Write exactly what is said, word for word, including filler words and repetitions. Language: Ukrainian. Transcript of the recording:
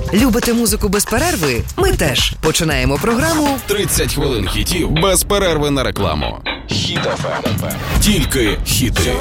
Любите музику без перерви? Ми теж. Починаємо програму тридцять хвилин хітів без перерви на рекламу. Хіт еф ем. Тільки хіти.